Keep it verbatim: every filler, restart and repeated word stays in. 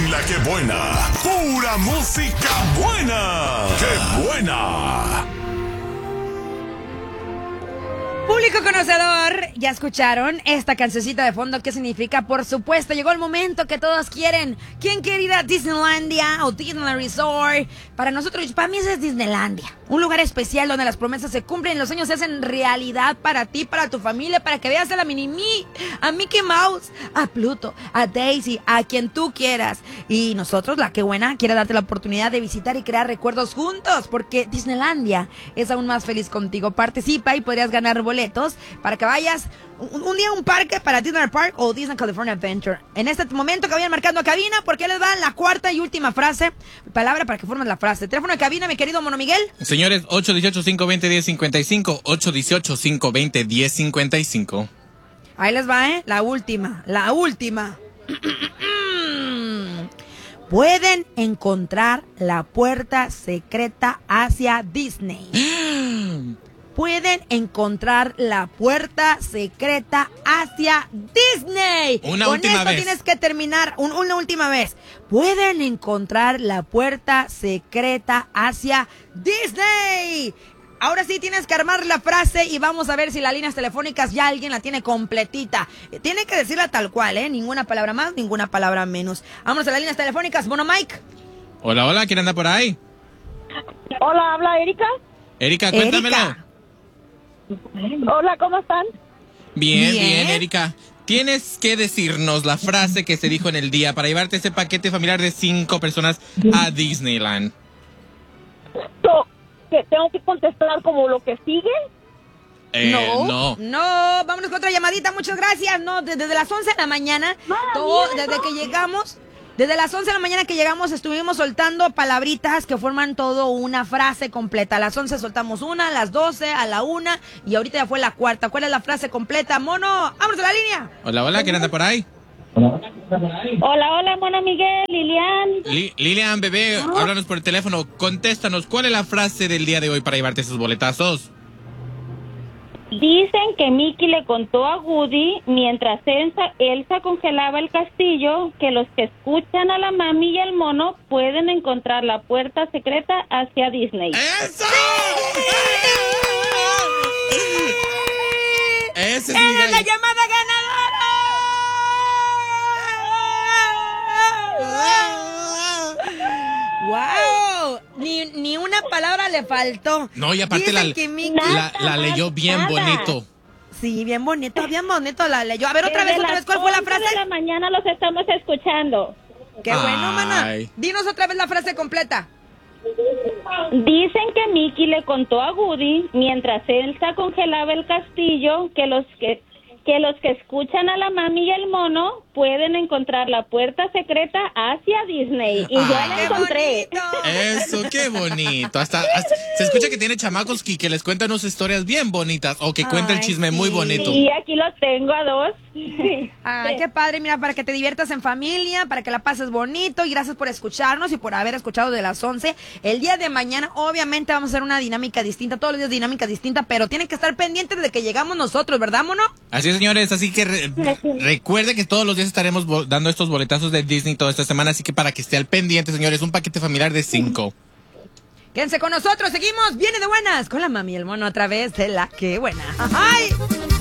la que buena. Pura música buena. ¡Qué buena! Público conocedor, ya escucharon esta cancioncita de fondo. ¿Qué significa? Por supuesto, llegó el momento que todos quieren. ¿Quién quiere ir a Disneylandia o Disneyland Resort? Para nosotros, para mí ese es Disneylandia. Un lugar especial donde las promesas se cumplen, los sueños se hacen realidad para ti, para tu familia, para que veas a la Mini-Me, a Mickey Mouse, a Pluto, a Daisy, a quien tú quieras. Y nosotros, la que buena, quiere darte la oportunidad de visitar y crear recuerdos juntos, porque Disneylandia es aún más feliz contigo. Participa y podrías ganar boletos para que vayas un, un día a un parque para Disney Park o Disney California Adventure. En este momento que vayan marcando a cabina, porque les va la cuarta y última frase, palabra para que formes la frase. Teléfono de cabina, mi querido Mono Miguel. Señores, ocho uno ocho, cinco dos cero, uno cero cinco cinco, ocho uno ocho, cinco dos cero, uno cero cinco cinco. Ahí les va, ¿eh? La última, la última. Pueden encontrar la puerta secreta hacia Disney. Pueden encontrar la puerta secreta hacia Disney. Una Con última esto vez. tienes que terminar. Un, una última vez. Pueden encontrar la puerta secreta hacia Disney. Ahora sí tienes que armar la frase y vamos a ver si las líneas telefónicas ya alguien la tiene completita. Tiene que decirla tal cual, ¿eh? Ninguna palabra más, ninguna palabra menos. Vamos a las líneas telefónicas. Mono Mike. Hola, hola, ¿quién anda por ahí? Hola, habla Erika. Erika, cuéntamelo. Erika. Hola, ¿cómo están? Bien, Bien. bien, Erika. Tienes que decirnos la frase que se dijo en el día para llevarte ese paquete familiar de cinco personas a Disneyland. So, ¿que tengo que contestar como lo que sigue? Eh, no, no. no, vámonos con otra llamadita, muchas gracias. No, desde, desde las once de la mañana, todo, desde que llegamos, desde las once de la mañana que llegamos estuvimos soltando palabritas que forman todo una frase completa. A las once soltamos una, a las doce, a la una y ahorita ya fue la cuarta. ¿Cuál es la frase completa? Mono, vámonos a la línea. Hola, hola, ¿quién anda por ahí? Hola, hola, Mono Miguel, Lilian. Li- Lilian, bebé, háblanos por el teléfono. Contéstanos, ¿cuál es la frase del día de hoy para llevarte esos boletazos? Dicen que Mickey le contó a Woody, mientras Elsa, Elsa congelaba el castillo, que los que escuchan a la mami y el mono pueden encontrar la puerta secreta hacia Disney. ¡Eso! Ese es mi ¡Eres la gallo. llamada ganadora! ¡Wow! Ni, ni una palabra le faltó. No, y aparte Dicen la, que Mickey- la, la leyó bien Nada. bonito. Sí, bien bonito, bien bonito la leyó. A ver, otra Desde vez, otra las vez, ¿cuál fue la once frase? de la mañana los estamos escuchando. Qué bueno, mana. Ay. Dinos otra vez la frase completa. Dicen que Mickey le contó a Woody, mientras Elsa congelaba el castillo, que los que que los que escuchan a la mami y el mono pueden encontrar la puerta secreta hacia Disney. Y ya Ay, la ¡Qué encontré. bonito! Eso, qué bonito. Hasta, hasta- se escucha que tiene chamacos que, que les cuentan unas historias bien bonitas o que cuenta el Ay, chisme sí. muy bonito. Y aquí los tengo a dos. Ay, qué padre, mira, para que te diviertas en familia, para que la pases bonito y gracias por escucharnos y por haber escuchado de las once. El día de mañana, obviamente, vamos a hacer una dinámica distinta, todos los días dinámica distinta, pero tienen que estar pendientes de que llegamos nosotros, ¿verdad, mono? Así es, señores, así que re- recuerde que todos los días estaremos bo- dando estos boletazos de Disney toda esta semana, así que para que esté al pendiente, señores, un paquete familiar de cinco. Quédense con nosotros, seguimos, viene de buenas con la mami y el mono a través de la que buena. ¡Ay!